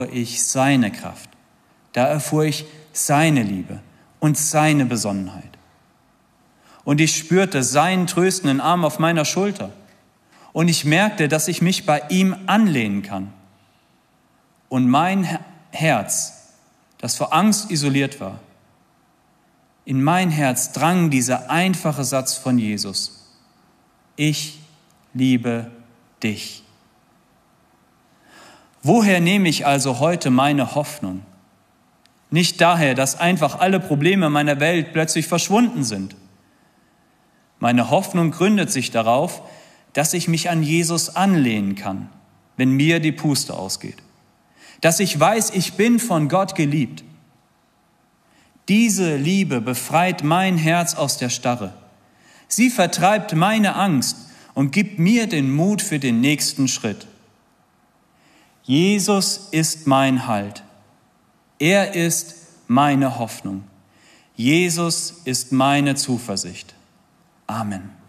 ich seine Kraft. Da erfuhr ich seine Liebe und seine Besonnenheit. Und ich spürte seinen tröstenden Arm auf meiner Schulter. Und ich merkte, dass ich mich bei ihm anlehnen kann. Und mein Herz, das vor Angst isoliert war, in mein Herz drang dieser einfache Satz von Jesus: Ich liebe dich. Woher nehme ich also heute meine Hoffnung? Nicht daher, dass einfach alle Probleme meiner Welt plötzlich verschwunden sind. Meine Hoffnung gründet sich darauf, dass ich mich an Jesus anlehnen kann, wenn mir die Puste ausgeht. Dass ich weiß, ich bin von Gott geliebt. Diese Liebe befreit mein Herz aus der Starre. Sie vertreibt meine Angst und gibt mir den Mut für den nächsten Schritt. Jesus ist mein Halt. Er ist meine Hoffnung. Jesus ist meine Zuversicht. Amen.